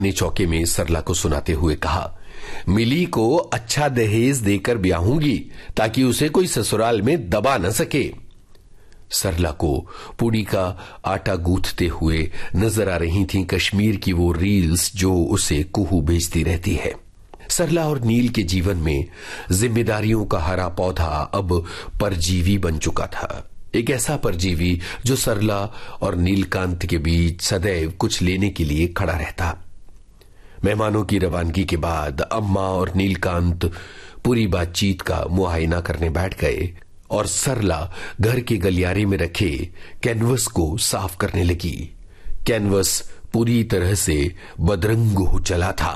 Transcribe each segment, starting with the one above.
ने चौके में सरला को सुनाते हुए कहा, मिली को अच्छा दहेज देकर ब्याहूंगी ताकि उसे कोई ससुराल में दबा न सके। सरला को पूड़ी का आटा गूंथते हुए नजर आ रही थीं कश्मीर की वो रील्स जो उसे कुहू भेजती रहती है। सरला और नील के जीवन में जिम्मेदारियों का हरा पौधा अब परजीवी बन चुका था। एक ऐसा परजीवी जो सरला और नीलकांत के बीच सदैव कुछ लेने के लिए खड़ा रहता। मेहमानों की रवानगी के बाद अम्मा और नीलकांत पूरी बातचीत का मुआयना करने बैठ गए और सरला घर के गलियारे में रखे कैनवस को साफ करने लगी। कैनवस पूरी तरह से बदरंग हो चला था।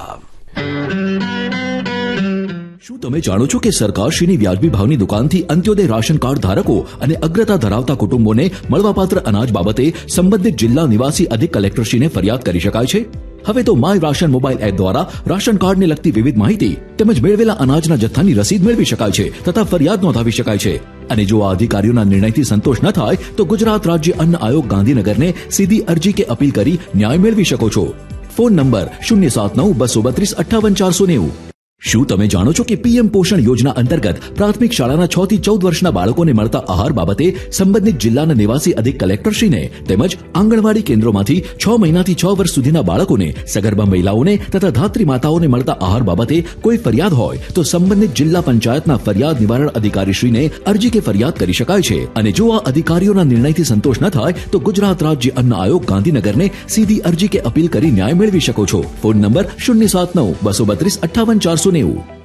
શું તમે જાણો છો કે સરકારશ્રીની વ્યાજબી ભાવની દુકાનથી અંત્યોદય રાશન કાર્ડ ધારકો અને અગ્રતા ધરાવતા કુટુંબોને મળવાપાત્ર અનાજ બાબતે સંબંધિત જિલ્લા નિવાસી અધિક કલેક્ટરશ્રીને ફરિયાદ કરી શકાય છે। હવે તો માય રાશન મોબાઈલ એપ દ્વારા રાશન કાર્ડને લગતી વિવિધ માહિતી તેમજ મેળવેલા અનાજના જથ્થાની રસીદ મેળવી શકાય છે તથા ફરિયાદ નોંધાવી શકાય છે। અને જો આ અધિકારીઓના નિર્ણયથી સંતોષ ન થાય તો ગુજરાત રાજ્ય અન્ન આયોગ ગાંધીનગરને સીધી અરજી કે અપીલ કરી ન્યાય મેળવી શકો છો। Phone number 079-232-58-490। શું તમે જાણો છો કે પીએમ પોષણ યોજના અંતર્ગત પ્રાથમિક શાળાના 6 થી 14 વર્ષના બાળકોને મળતા આહાર બાબતે સંબંધિત જિલ્લાના નિવાસી અધિક કલેક્ટરશ્રીને તેમજ આંગણવાડી કેન્દ્રોમાંથી 6 મહિનાથી 6 વર્ષ સુધીના બાળકોને સગર્ભા મહિલાઓને તથા ધાત્રી માતાઓને મળતા આહાર બાબતે કોઈ ફરિયાદ હોય તો સંબંધિત જિલ્લા પંચાયતના ફરિયાદ નિવારણ અધિકારીશ્રીને અરજી કે ફરિયાદ કરી શકાય છે। અને જો આ અધિકારીઓના નિર્ણયથી સંતોષ ન થાય તો ગુજરાત રાજ્ય અન્ન આયોગ ગાંધીનગરને સીધી અરજી કે અપીલ કરી ન્યાય મેળવી શકો છો। Phone number 079-232-58-490।